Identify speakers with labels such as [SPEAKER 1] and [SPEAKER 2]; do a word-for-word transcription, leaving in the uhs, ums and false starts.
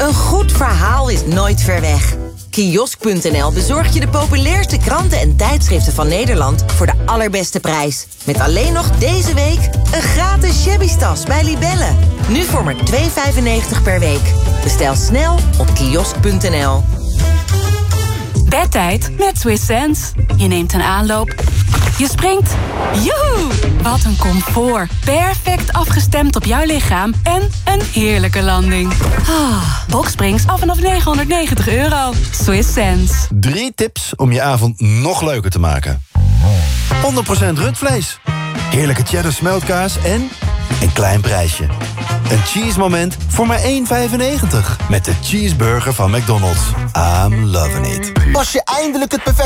[SPEAKER 1] Een goed verhaal is nooit ver weg. Kiosk punt n l bezorgt je de populairste kranten en tijdschriften van Nederland voor de allerbeste prijs. Met alleen nog deze week een gratis shabby-tas bij Libelle. Nu voor maar twee euro vijfennegentig per week. Bestel snel op kiosk punt n l.
[SPEAKER 2] Bedtijd met Swiss Sense. Je neemt een aanloop. Je springt. Joehoe! Wat een comfort. Perfect afgestemd op jouw lichaam. En een heerlijke landing. Ah, Boxsprings af vanaf negenhonderdnegentig euro. Swiss Sense.
[SPEAKER 3] Drie tips om je avond nog leuker te maken. honderd procent rundvlees. Heerlijke cheddar smeltkaas en een klein prijsje. Een cheese moment voor maar één euro vijfennegentig. Met de cheeseburger van McDonald's. I'm loving it.
[SPEAKER 4] Pas je eindelijk het perfecte